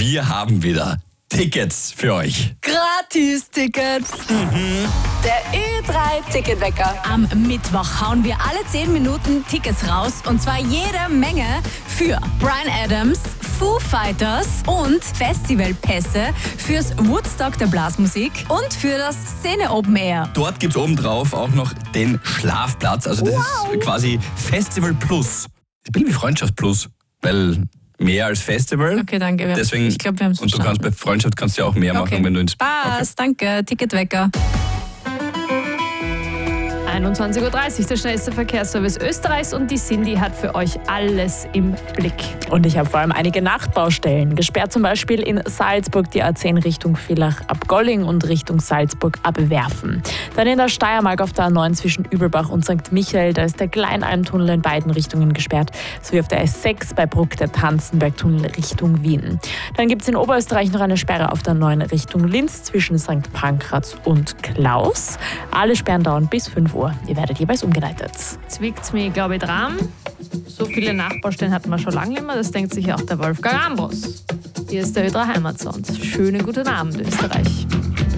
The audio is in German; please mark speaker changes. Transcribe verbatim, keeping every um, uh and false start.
Speaker 1: wir haben wieder Tickets für euch.
Speaker 2: Gratis-Tickets.
Speaker 3: Mhm. Der Ö drei Ticketwecker.
Speaker 2: Am Mittwoch hauen wir alle zehn Minuten Tickets raus. Und zwar jede Menge für Bryan Adams, Foo Fighters und Festivalpässe fürs Woodstock der Blasmusik und für das Szene Open Air.
Speaker 1: Dort gibt es obendrauf auch noch den Schlafplatz. Also das
Speaker 2: Wow.
Speaker 1: ist quasi Festival Plus. Ein bisschen wie Freundschaft Plus, weil mehr als Festival.
Speaker 2: Okay, danke. Wir
Speaker 1: Deswegen,
Speaker 2: ich glaube, wir haben es
Speaker 1: und du
Speaker 2: verstanden.
Speaker 1: kannst bei Freundschaft kannst du ja auch mehr machen,
Speaker 2: Okay.
Speaker 1: wenn du ins...
Speaker 2: Passt, danke. Ticketwecker.
Speaker 4: einundzwanzig Uhr dreißig, der schnellste Verkehrsservice Österreichs, und die Cindy hat für euch alles im Blick.
Speaker 5: Und ich habe vor allem einige Nachtbaustellen. Gesperrt zum Beispiel in Salzburg die A zehn Richtung Villach ab Golling und Richtung Salzburg ab Werfen. Dann in der Steiermark auf der A neun zwischen Übelbach und Sankt Michael, da ist der Kleinalmtunnel in beiden Richtungen gesperrt, sowie auf der S sechs bei Bruck der Tanzenbergtunnel Richtung Wien. Dann gibt es in Oberösterreich noch eine Sperre auf der neun Richtung Linz zwischen Sankt Pankraz und Klaus. Alle Sperren dauern bis fünf Uhr. Ihr werdet jeweils umgeleitet.
Speaker 4: Zwickt's mich, glaube ich, dran. So viele Nachbaustellen hatten wir schon lange nicht mehr. Das denkt sich auch der Wolfgang Ambros. Hier ist der Ö drei Heimatsound. Schönen guten Abend, Österreich.